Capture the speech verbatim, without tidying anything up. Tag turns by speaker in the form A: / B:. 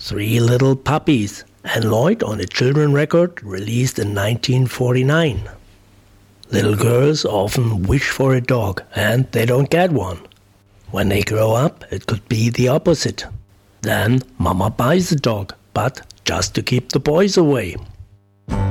A: Three Little Puppies, Anne Lloyd on a children's record released in nineteen forty-nine. Little girls often wish for a dog and they don't get one. When they grow up, it could be the opposite. Then mama buys a dog, but just to keep the boys away.